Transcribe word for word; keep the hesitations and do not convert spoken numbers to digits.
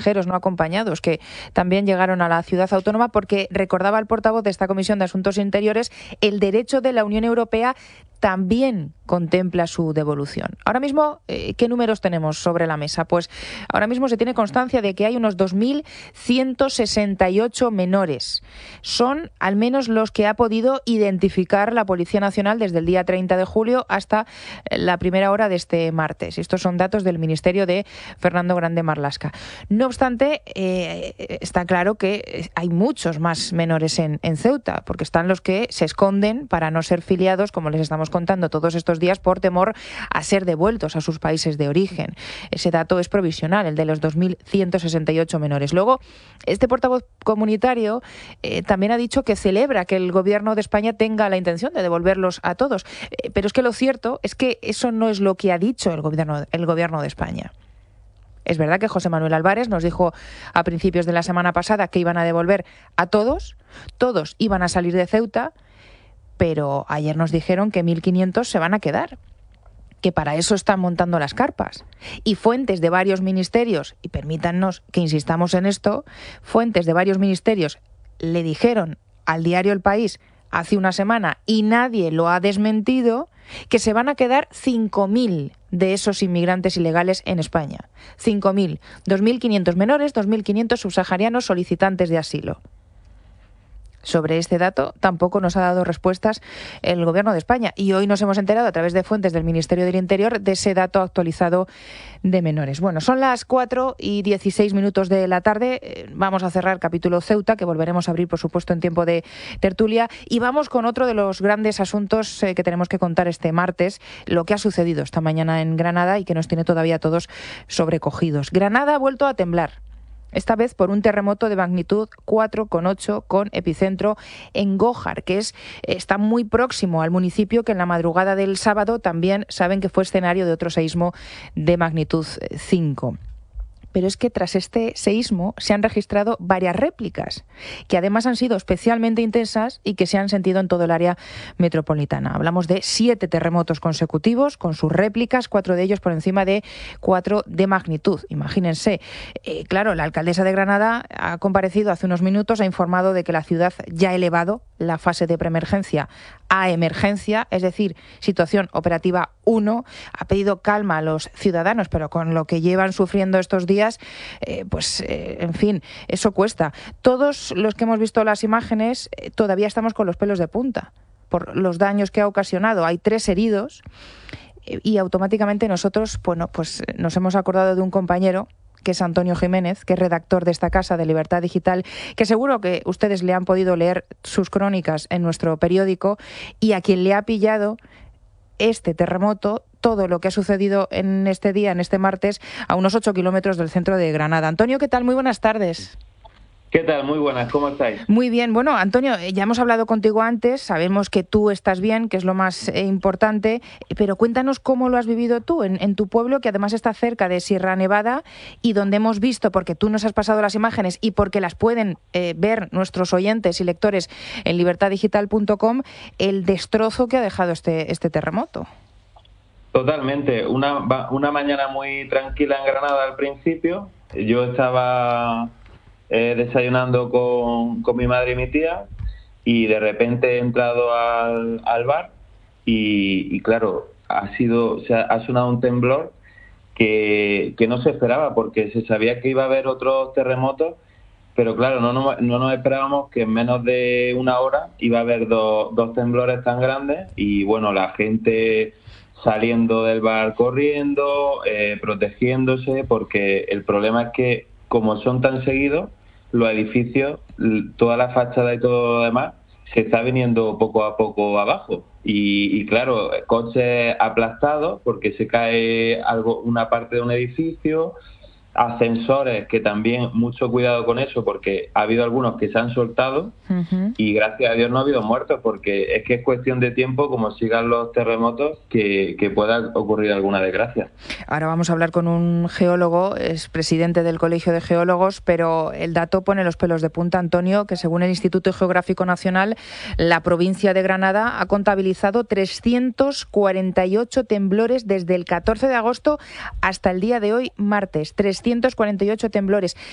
consejeros no acompañados que también llegaron a la ciudad autónoma, porque recordaba el portavoz de esta Comisión de Asuntos Interiores, el derecho de la Unión Europea también contempla su devolución. Ahora mismo, eh, ¿qué números tenemos sobre la mesa? Pues ahora mismo se tiene constancia de que hay unos dos mil ciento sesenta y ocho menores. Son al menos los que ha podido identificar la Policía Nacional desde el día treinta de julio hasta la primera hora de este martes. Estos son datos del Ministerio de Fernando Grande Marlaska. No obstante, eh, está claro que hay muchos más menores en, en Ceuta, porque están los que se esconden para no ser filiados, como les estamos contando todos estos días, por temor a ser devueltos a sus países de origen. Ese dato es provisional, el de los dos mil ciento sesenta y ocho menores. Luego, este portavoz comunitario eh, también ha dicho que celebra que el Gobierno de España tenga la intención de devolverlos a todos. Eh, pero es que lo cierto es que eso no es lo que ha dicho el Gobierno, el Gobierno de España. Es verdad que José Manuel Álvarez nos dijo a principios de la semana pasada que iban a devolver a todos, todos iban a salir de Ceuta, pero ayer nos dijeron que mil quinientos se van a quedar, que para eso están montando las carpas. Y fuentes de varios ministerios, y permítannos que insistamos en esto, fuentes de varios ministerios le dijeron al diario El País hace una semana, y nadie lo ha desmentido, que se van a quedar cinco mil de esos inmigrantes ilegales en España. cinco mil. dos mil quinientos menores, dos mil quinientos subsaharianos solicitantes de asilo. Sobre este dato tampoco nos ha dado respuestas el Gobierno de España, y hoy nos hemos enterado a través de fuentes del Ministerio del Interior de ese dato actualizado de menores. Bueno, son las cuatro y dieciséis minutos de la tarde. Vamos a cerrar capítulo Ceuta, que volveremos a abrir, por supuesto, en tiempo de tertulia, y vamos con otro de los grandes asuntos eh, que tenemos que contar este martes, lo que ha sucedido esta mañana en Granada y que nos tiene todavía todos sobrecogidos. Granada ha vuelto a temblar. Esta vez por un terremoto de magnitud cuatro coma ocho con epicentro en Gójar, que es está muy próximo al municipio que en la madrugada del sábado también saben que fue escenario de otro seísmo de magnitud cinco. Pero es que tras este seísmo se han registrado varias réplicas, que además han sido especialmente intensas y que se han sentido en todo el área metropolitana. Hablamos de siete terremotos consecutivos con sus réplicas, cuatro de ellos por encima de cuatro de magnitud. Imagínense. Eh, claro, la alcaldesa de Granada ha comparecido hace unos minutos, ha informado de que la ciudad ya ha elevado la fase de preemergencia a emergencia, es decir, situación operativa uno. Ha pedido calma a los ciudadanos, pero con lo que llevan sufriendo estos días, eh, pues, eh, en fin, eso cuesta. Todos los que hemos visto las imágenes eh, todavía estamos con los pelos de punta por los daños que ha ocasionado. Hay tres heridos eh, y automáticamente nosotros, bueno, pues nos hemos acordado de un compañero, que es Antonio Jiménez, que es redactor de esta casa de Libertad Digital, que seguro que ustedes le han podido leer sus crónicas en nuestro periódico, y a quien le ha pillado este terremoto, todo lo que ha sucedido en este día, en este martes, a unos ocho kilómetros del centro de Granada. Antonio, ¿qué tal? Muy buenas tardes. ¿Qué tal? Muy buenas, ¿cómo estáis? Muy bien. Bueno, Antonio, ya hemos hablado contigo antes, sabemos que tú estás bien, que es lo más eh, importante, pero cuéntanos cómo lo has vivido tú en, en tu pueblo, que además está cerca de Sierra Nevada y donde hemos visto, porque tú nos has pasado las imágenes y porque las pueden eh, ver nuestros oyentes y lectores en libertad digital punto com, el destrozo que ha dejado este, este terremoto. Totalmente. Una, una mañana muy tranquila en Granada al principio. Yo estaba Eh, desayunando con, con mi madre y mi tía, y de repente he entrado al, al bar y, y claro, ha sido, o sea, ha sonado un temblor que, que no se esperaba, porque se sabía que iba a haber otros terremotos, pero claro, no, no, no nos esperábamos que en menos de una hora iba a haber do, dos temblores tan grandes. Y bueno, la gente saliendo del bar corriendo, eh, protegiéndose, porque el problema es que como son tan seguidos, los edificios, toda la fachada y todo lo demás, se está viniendo poco a poco abajo. Y, y claro, coches aplastados porque se cae algo, una parte de un edificio, ascensores que también mucho cuidado con eso, porque ha habido algunos que se han soltado. Uh-huh. Y gracias a Dios no ha habido muertos, porque es que es cuestión de tiempo, como sigan los terremotos, que, que pueda ocurrir alguna desgracia. Ahora vamos a hablar con un geólogo, es presidente del Colegio de Geólogos, pero el dato pone los pelos de punta, Antonio, que según el Instituto Geográfico Nacional, la provincia de Granada ha contabilizado trescientos cuarenta y ocho temblores desde el catorce de agosto hasta el día de hoy, martes. trescientos cuarenta y ocho temblores.